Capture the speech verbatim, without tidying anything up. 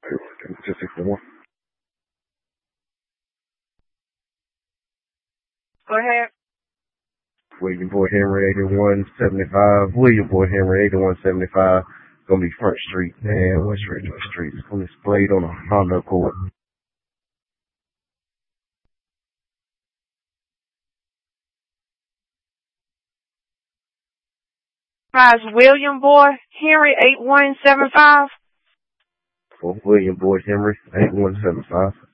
Just six one. Go ahead. William Boyd Henry, eighty-one seventy-five. William Boyd Henry, eighty-one seventy-five. Gonna be Front Street and West Ridgeway Street. It's gonna be displayed on a Honda Accord. Price William Boyd Henry, eight one seven five. For William Boyd Henry, eight one seven five.